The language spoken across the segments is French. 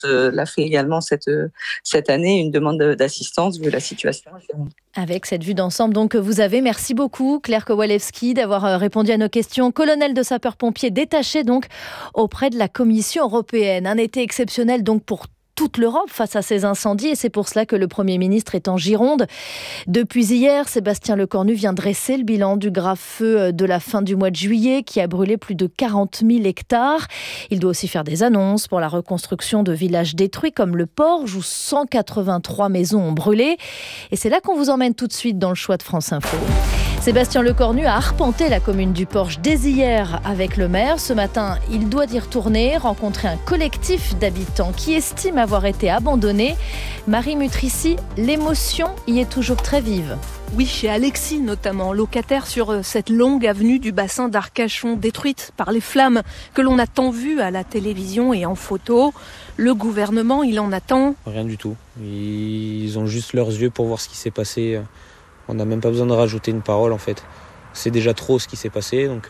l'a fait également cette année, une demande d'assistance vu la situation. Avec cette vue d'ensemble donc que vous avez, merci beaucoup Claire Kowalewski d'avoir répondu à nos questions. Colonel de sapeurs-pompiers détaché donc auprès de la Commission européenne. Un été exceptionnel donc pour toute l'Europe face à ces incendies et c'est pour cela que le Premier ministre est en Gironde. Depuis hier, Sébastien Lecornu vient dresser le bilan du grave feu de la fin du mois de juillet qui a brûlé plus de 40 000 hectares. Il doit aussi faire des annonces pour la reconstruction de villages détruits comme le Porge où 183 maisons ont brûlé. Et c'est là qu'on vous emmène tout de suite dans le choix de France Info. Sébastien Lecornu a arpenté la commune du Porge dès hier avec le maire. Ce matin, il doit y retourner, rencontrer un collectif d'habitants qui estiment avoir été abandonnés. Marie Mutrici, l'émotion y est toujours très vive. Oui, chez Alexis notamment, locataire sur cette longue avenue du bassin d'Arcachon, détruite par les flammes que l'on a tant vues à la télévision et en photo. Le gouvernement, il en attend rien du tout. Ils ont juste leurs yeux pour voir ce qui s'est passé. On n'a même pas besoin de rajouter une parole en fait. C'est déjà trop ce qui s'est passé, donc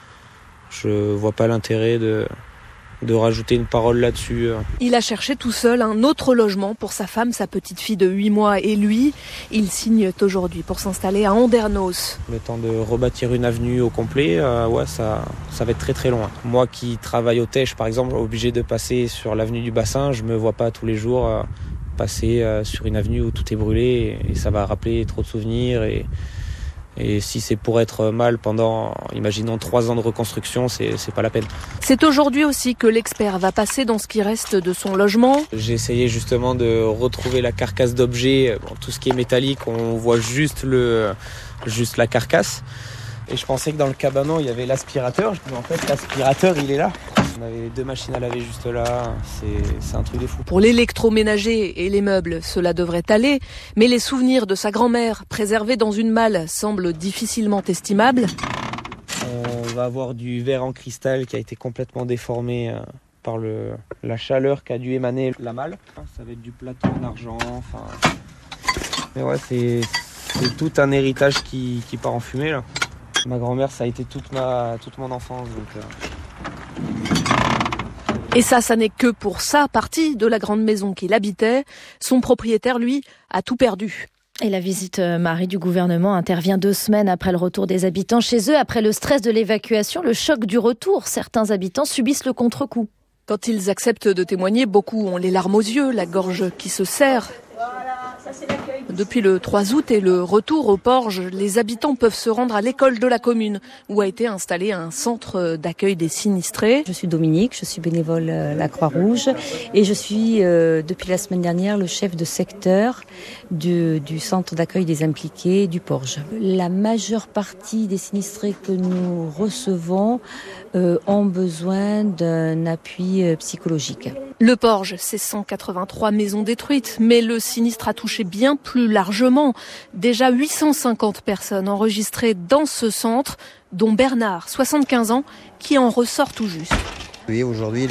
je vois pas l'intérêt de rajouter une parole là-dessus. Il a cherché tout seul un autre logement pour sa femme, sa petite fille de 8 mois et lui. Ils signent aujourd'hui pour s'installer à Andernos. Le temps de rebâtir une avenue au complet, ça va être très très loin. Moi qui travaille au Tèche par exemple, obligé de passer sur l'avenue du Bassin, je me vois pas tous les jours passer sur une avenue où tout est brûlé et ça va rappeler trop de souvenirs et si c'est pour être mal pendant, imaginons 3 ans de reconstruction, c'est pas la peine. C'est aujourd'hui aussi que l'expert va passer dans ce qui reste de son logement. J'ai essayé justement de retrouver la carcasse d'objets. Tout ce qui est métallique, on voit juste la carcasse. Et je pensais que dans le cabanon, il y avait l'aspirateur. Mais en fait, l'aspirateur, il est là. On avait 2 machines à laver juste là. C'est un truc de fou. Pour l'électroménager et les meubles, cela devrait aller. Mais les souvenirs de sa grand-mère, préservés dans une malle, semblent difficilement estimables. On va avoir du verre en cristal qui a été complètement déformé par la chaleur qu'a dû émaner la malle. Ça va être du plateau en argent. Mais ouais, c'est tout un héritage qui part en fumée là. Ma grand-mère, ça a été toute mon enfance. Et ça n'est que pour sa partie de la grande maison qu'il habitait. Son propriétaire, lui, a tout perdu. Et la visite, Marie, du gouvernement intervient 2 semaines après le retour des habitants chez eux. Après le stress de l'évacuation, le choc du retour, certains habitants subissent le contre-coup. Quand ils acceptent de témoigner, beaucoup ont les larmes aux yeux, la gorge qui se serre. Depuis le 3 août et le retour au Porge, les habitants peuvent se rendre à l'école de la commune où a été installé un centre d'accueil des sinistrés. Je suis Dominique, je suis bénévole à la Croix-Rouge et je suis depuis la semaine dernière le chef de secteur du centre d'accueil des impliqués du Porge. La majeure partie des sinistrés que nous recevons ont besoin d'un appui psychologique. Le Porge, c'est 183 maisons détruites, mais le sinistre a touché bien plus largement. Déjà 850 personnes enregistrées dans ce centre, dont Bernard, 75 ans, qui en ressort tout juste. Oui, aujourd'hui,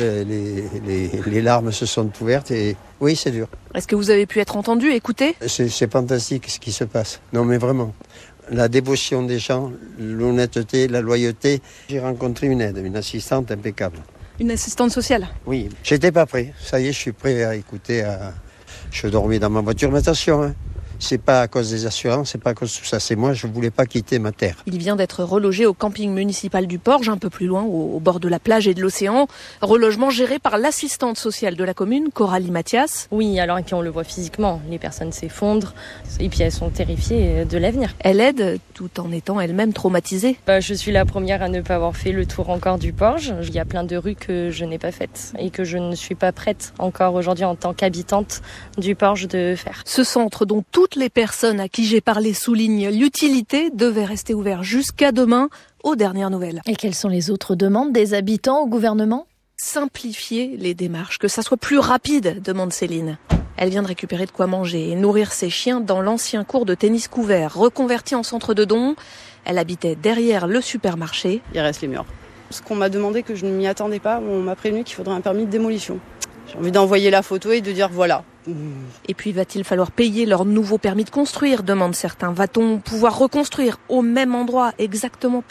les larmes se sont ouvertes et oui, c'est dur. Est-ce que vous avez pu être entendu, écouté ? C'est fantastique ce qui se passe. Non, mais vraiment. La dévotion des gens, l'honnêteté, la loyauté. J'ai rencontré une assistante impeccable. Une assistante sociale ? Oui, j'étais pas prêt. Ça y est, je suis prêt à écouter. Je dormais dans ma voiture, mais attention, c'est pas à cause des assurances, c'est pas à cause de tout ça. C'est moi, je voulais pas quitter ma terre. Il vient d'être relogé au camping municipal du Porge, un peu plus loin, au bord de la plage et de l'océan. Relogement géré par l'assistante sociale de la commune, Coralie Mathias. Oui, alors et puis on le voit physiquement, les personnes s'effondrent et puis elles sont terrifiées de l'avenir. Elle aide tout en étant elle-même traumatisée. Je suis la première à ne pas avoir fait le tour encore du Porge. Il y a plein de rues que je n'ai pas faites et que je ne suis pas prête encore aujourd'hui en tant qu'habitante du Porge de faire. Ce centre dont toutes les personnes à qui j'ai parlé soulignent l'utilité devait rester ouvert jusqu'à demain, aux dernières nouvelles. Et quelles sont les autres demandes des habitants au gouvernement ? Simplifier les démarches, que ça soit plus rapide, demande Céline. Elle vient de récupérer de quoi manger et nourrir ses chiens dans l'ancien court de tennis couvert, reconverti en centre de dons. Elle habitait derrière le supermarché. Il reste les murs. Ce qu'on m'a demandé, que je ne m'y attendais pas, on m'a prévenu qu'il faudrait un permis de démolition. J'ai envie d'envoyer la photo et de dire voilà. Et puis va-t-il falloir payer leur nouveau permis de construire, demandent certains. Va-t-on pouvoir reconstruire au même endroit, exactement pareil ?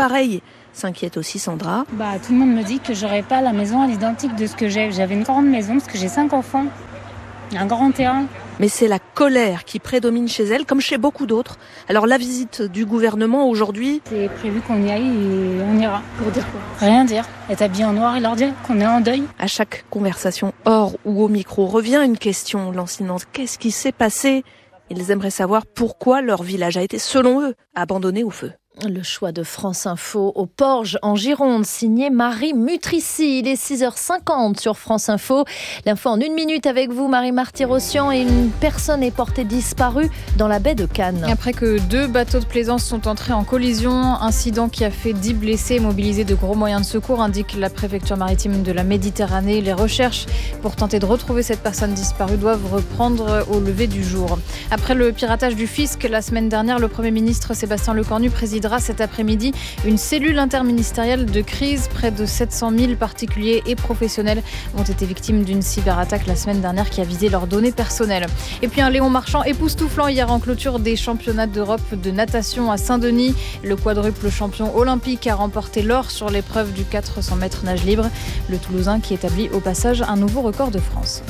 s'inquiète aussi Sandra. Tout le monde me dit que j'aurais pas la maison à l'identique de ce que j'ai. J'avais une grande maison parce que j'ai 5 enfants, un grand terrain. Mais c'est la colère qui prédomine chez elle, comme chez beaucoup d'autres. Alors la visite du gouvernement aujourd'hui... C'est prévu qu'on y aille et on ira. Pour dire quoi ? Rien dire. Être habillé en noir et leur dire qu'on est en deuil. À chaque conversation hors ou au micro revient une question lancinante. Qu'est-ce qui s'est passé ? Ils aimeraient savoir pourquoi leur village a été, selon eux, abandonné au feu. Le choix de France Info au Porge en Gironde, signé Marie Mutrici. Il est 6h50 sur France Info. L'info en 1 minute avec vous, Marie Marty-Rossian. Et une personne est portée disparue dans la baie de Cannes. Après que 2 bateaux de plaisance sont entrés en collision, incident qui a fait 10 blessés, mobilisé de gros moyens de secours, indique la préfecture maritime de la Méditerranée. Les recherches pour tenter de retrouver cette personne disparue doivent reprendre au lever du jour. Après le piratage du fisc, la semaine dernière, le Premier ministre Sébastien Lecornu présidera cet après-midi une cellule interministérielle de crise. Près de 700 000 particuliers et professionnels ont été victimes d'une cyberattaque la semaine dernière qui a visé leurs données personnelles. Et puis un Léon Marchand époustouflant hier en clôture des championnats d'Europe de natation à Saint-Denis. Le quadruple champion olympique a remporté l'or sur l'épreuve du 400 mètres nage libre. Le Toulousain qui établit au passage un nouveau record de France.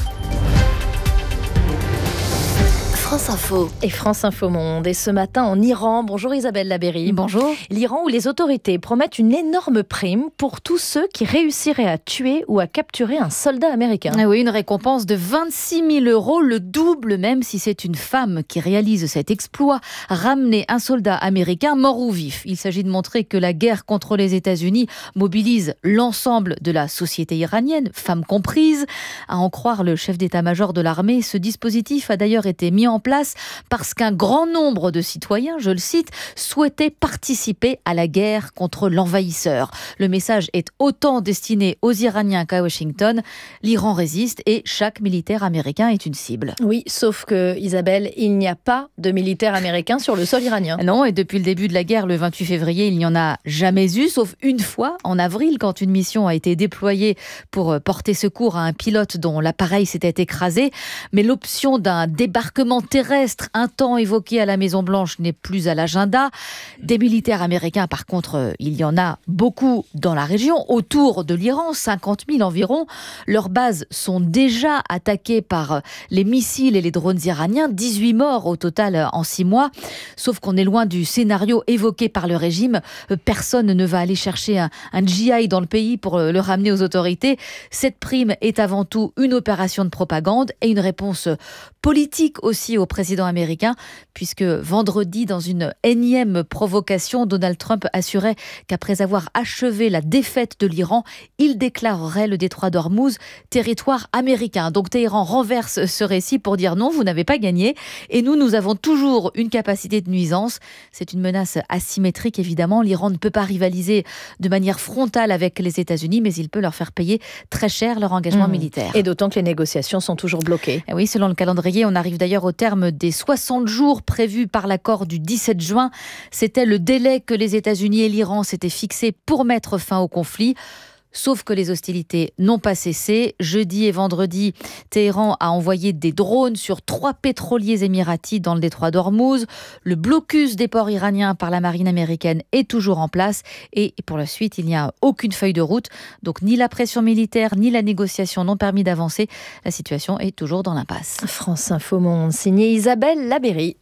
France Info. Et France Info Monde. Et ce matin en Iran, bonjour Isabelle Labéry. Bonjour. L'Iran où les autorités promettent une énorme prime pour tous ceux qui réussiraient à tuer ou à capturer un soldat américain. Ah oui, une récompense de 26 000 €, le double même si c'est une femme qui réalise cet exploit, ramener un soldat américain mort ou vif. Il s'agit de montrer que la guerre contre les États-Unis mobilise l'ensemble de la société iranienne, femmes comprises. À en croire le chef d'état-major de l'armée, ce dispositif a d'ailleurs été mis en place parce qu'un grand nombre de citoyens, je le cite, souhaitaient participer à la guerre contre l'envahisseur. Le message est autant destiné aux Iraniens qu'à Washington. L'Iran résiste et chaque militaire américain est une cible. Oui, sauf que, Isabelle, il n'y a pas de militaires américains sur le sol iranien. Non, et depuis le début de la guerre, le 28 février, il n'y en a jamais eu, sauf une fois, en avril, quand une mission a été déployée pour porter secours à un pilote dont l'appareil s'était écrasé. Mais l'option d'un débarquement terrestre, un temps évoqué à la Maison-Blanche, n'est plus à l'agenda. Des militaires américains, par contre, il y en a beaucoup dans la région, autour de l'Iran, 50 000 environ. Leurs bases sont déjà attaquées par les missiles et les drones iraniens, 18 morts au total en 6 mois. Sauf qu'on est loin du scénario évoqué par le régime. Personne ne va aller chercher un GI dans le pays pour le ramener aux autorités. Cette prime est avant tout une opération de propagande et une réponse politique aussi au président américain, puisque vendredi, dans une énième provocation, Donald Trump assurait qu'après avoir achevé la défaite de l'Iran, il déclarerait le détroit d'Ormuz territoire américain. Donc Téhéran renverse ce récit pour dire non, vous n'avez pas gagné. Et nous avons toujours une capacité de nuisance. C'est une menace asymétrique, évidemment. L'Iran ne peut pas rivaliser de manière frontale avec les États-Unis, mais il peut leur faire payer très cher leur engagement militaire. Et d'autant que les négociations sont toujours bloquées. Et oui, selon le calendrier, on arrive d'ailleurs au terme des 60 jours prévus par l'accord du 17 juin. C'était le délai que les États-Unis et l'Iran s'étaient fixé pour mettre fin au conflit. Sauf que les hostilités n'ont pas cessé. Jeudi et vendredi, Téhéran a envoyé des drones sur 3 pétroliers émiratis dans le détroit d'Ormuz. Le blocus des ports iraniens par la marine américaine est toujours en place. Et pour la suite, il n'y a aucune feuille de route. Donc ni la pression militaire, ni la négociation n'ont permis d'avancer. La situation est toujours dans l'impasse. France Info Monde, signé Isabelle Labéry.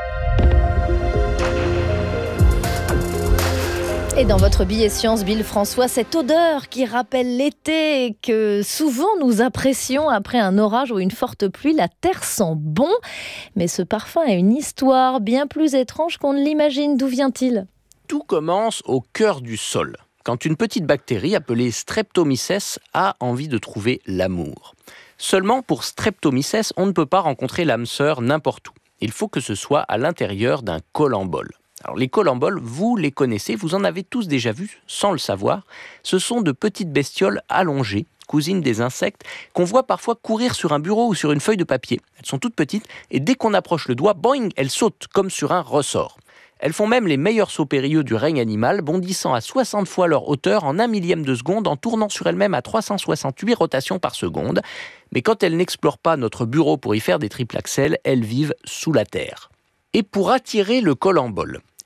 Et dans votre billet science, Bill François, cette odeur qui rappelle l'été et que souvent nous apprécions après un orage ou une forte pluie, la terre sent bon. Mais ce parfum a une histoire bien plus étrange qu'on ne l'imagine. D'où vient-il ? Tout commence au cœur du sol, quand une petite bactérie appelée Streptomyces a envie de trouver l'amour. Seulement, pour Streptomyces, on ne peut pas rencontrer l'âme sœur n'importe où. Il faut que ce soit à l'intérieur d'un collembolle. Alors les collembolles, vous les connaissez, vous en avez tous déjà vus, sans le savoir. Ce sont de petites bestioles allongées, cousines des insectes, qu'on voit parfois courir sur un bureau ou sur une feuille de papier. Elles sont toutes petites et dès qu'on approche le doigt, boing, elles sautent comme sur un ressort. Elles font même les meilleurs sauts périlleux du règne animal, bondissant à 60 fois leur hauteur en 1/1000 de seconde, en tournant sur elles-mêmes à 368 rotations par seconde. Mais quand elles n'explorent pas notre bureau pour y faire des triple axels, elles vivent sous la terre. Et pour attirer le collembolle,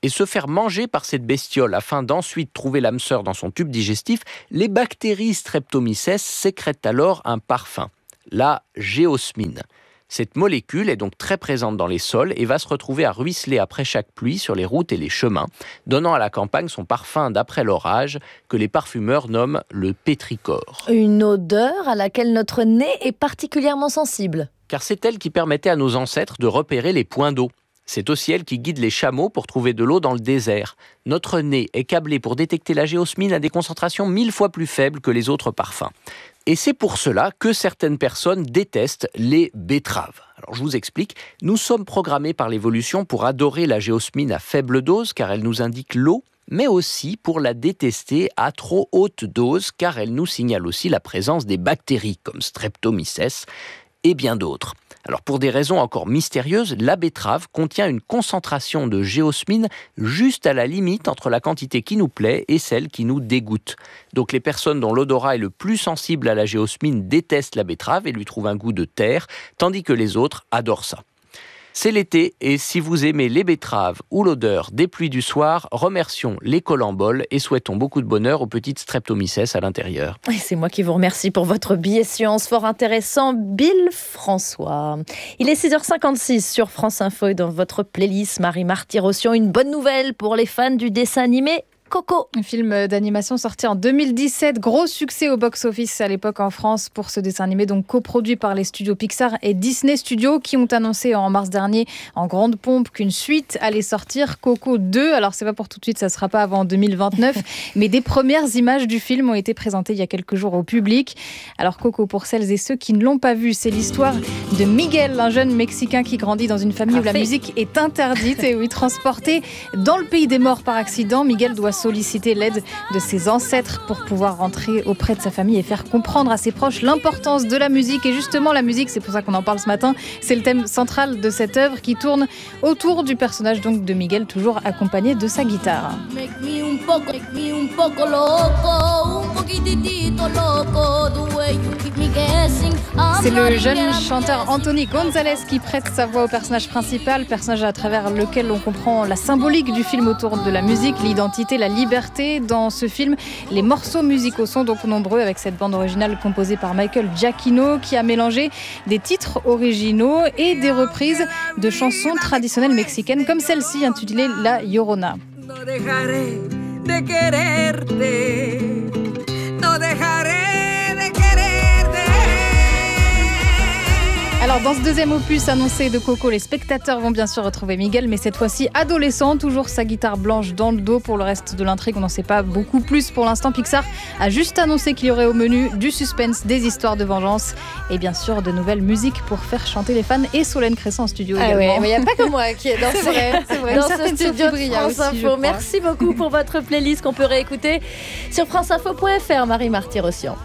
et se faire manger par cette bestiole afin d'ensuite trouver l'âme sœur dans son tube digestif, les bactéries Streptomyces sécrètent alors un parfum, la géosmine. Cette molécule est donc très présente dans les sols et va se retrouver à ruisseler après chaque pluie sur les routes et les chemins, donnant à la campagne son parfum d'après l'orage que les parfumeurs nomment le pétrichor. Une odeur à laquelle notre nez est particulièrement sensible. Car c'est elle qui permettait à nos ancêtres de repérer les points d'eau. C'est aussi elle qui guide les chameaux pour trouver de l'eau dans le désert. Notre nez est câblé pour détecter la géosmine à des concentrations 1000 fois plus faibles que les autres parfums. Et c'est pour cela que certaines personnes détestent les betteraves. Alors je vous explique, nous sommes programmés par l'évolution pour adorer la géosmine à faible dose car elle nous indique l'eau, mais aussi pour la détester à trop haute dose car elle nous signale aussi la présence des bactéries comme Streptomyces et bien d'autres. Alors pour des raisons encore mystérieuses, la betterave contient une concentration de géosmine juste à la limite entre la quantité qui nous plaît et celle qui nous dégoûte. Donc les personnes dont l'odorat est le plus sensible à la géosmine détestent la betterave et lui trouvent un goût de terre, tandis que les autres adorent ça. C'est l'été et si vous aimez les betteraves ou l'odeur des pluies du soir, remercions les colamboles et souhaitons beaucoup de bonheur aux petites Streptomyces à l'intérieur. Et c'est moi qui vous remercie pour votre billet science fort intéressant, Bill François. Il est 6h56 sur France Info et dans votre playlist Marie-Marty Rossian, une bonne nouvelle pour les fans du dessin animé Coco. Un film d'animation sorti en 2017, gros succès au box-office à l'époque en France pour ce dessin animé, donc coproduit par les studios Pixar et Disney Studios qui ont annoncé en mars dernier en grande pompe qu'une suite allait sortir, Coco 2. Alors c'est pas pour tout de suite, ça sera pas avant 2029, mais des premières images du film ont été présentées il y a quelques jours au public. Alors Coco, pour celles et ceux qui ne l'ont pas vu, c'est l'histoire de Miguel, un jeune Mexicain qui grandit dans une famille où la musique est interdite et où il est transporté dans le pays des morts par accident. Miguel doit solliciter l'aide de ses ancêtres pour pouvoir rentrer auprès de sa famille et faire comprendre à ses proches l'importance de la musique. Et justement, la musique, c'est pour ça qu'on en parle ce matin, c'est le thème central de cette œuvre qui tourne autour du personnage donc de Miguel, toujours accompagné de sa guitare. C'est le jeune chanteur Anthony Gonzalez qui prête sa voix au personnage principal, personnage à travers lequel on comprend la symbolique du film autour de la musique, l'identité, la liberté. Dans ce film, les morceaux musicaux sont donc nombreux avec cette bande originale composée par Michael Giacchino qui a mélangé des titres originaux et des reprises de chansons traditionnelles mexicaines comme celle-ci intitulée La Llorona. Alors dans ce deuxième opus annoncé de Coco, les spectateurs vont bien sûr retrouver Miguel, mais cette fois-ci adolescent, toujours sa guitare blanche dans le dos. Pour le reste de l'intrigue, on n'en sait pas beaucoup plus pour l'instant. Pixar a juste annoncé qu'il y aurait au menu du suspense, des histoires de vengeance et bien sûr de nouvelles musiques pour faire chanter les fans et Solène Cresson en studio également. Ouais, mais il n'y a pas que moi qui est dans c'est vrai. Dans ce studio de France Info. Merci beaucoup pour votre playlist qu'on peut réécouter sur franceinfo.fr. Marie-Marty Rossian.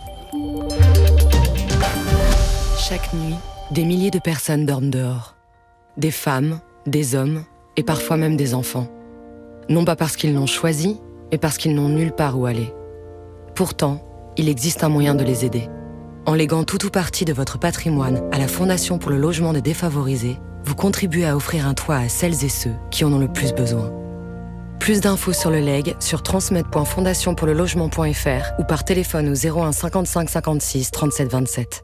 Chaque nuit, des milliers de personnes dorment dehors. Des femmes, des hommes et parfois même des enfants. Non pas parce qu'ils l'ont choisi, mais parce qu'ils n'ont nulle part où aller. Pourtant, il existe un moyen de les aider. En léguant tout ou partie de votre patrimoine à la Fondation pour le logement des défavorisés, vous contribuez à offrir un toit à celles et ceux qui en ont le plus besoin. Plus d'infos sur le legs sur transmed.fondationpourlelogement.fr ou par téléphone au 01 55 56 37 27.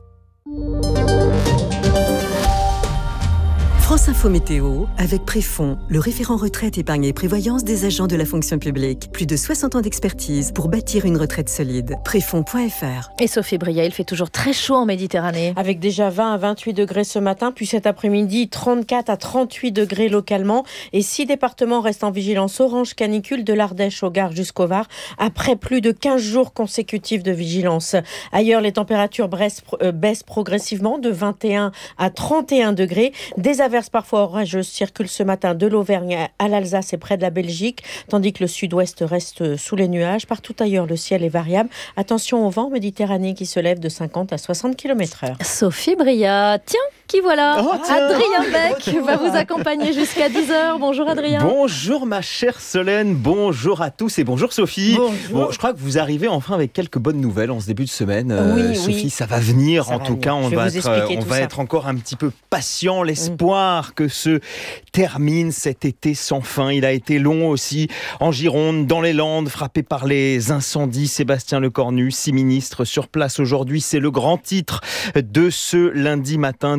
France Info Météo avec Préfond, le référent retraite, épargne et prévoyance des agents de la fonction publique. Plus de 60 ans d'expertise pour bâtir une retraite solide. Préfond.fr. Et Sophie Bria, il fait toujours très chaud en Méditerranée. Avec déjà 20 à 28 degrés ce matin, puis cet après-midi, 34 à 38 degrés localement. Et 6 départements restent en vigilance orange canicule de l'Ardèche au Gard jusqu'au Var, après plus de 15 jours consécutifs de vigilance. Ailleurs, les températures baissent progressivement de 21 à 31 degrés. Des averses parfois orageuses circulent ce matin de l'Auvergne à l'Alsace et près de la Belgique, tandis que le sud-ouest reste sous les nuages. Partout ailleurs, le ciel est variable. Attention au vent méditerranéen qui se lève de 50 à 60 km/h. Sophie Bria, tiens, qui voilà. Adrien Beck va vous accompagner jusqu'à 10h. Bonjour Adrien. Bonjour ma chère Solène, bonjour à tous et bonjour Sophie. Bonjour. Bon, je crois que vous arrivez enfin avec quelques bonnes nouvelles en ce début de semaine. Oui, Sophie, ça va venir. Ça en va tout venir. cas, on va être encore un petit peu patient. L'espoir que se termine cet été sans fin. Il a été long aussi en Gironde, dans les Landes, frappé par les incendies. Sébastien Lecornu, 6 ministres sur place aujourd'hui. C'est le grand titre de ce lundi matin.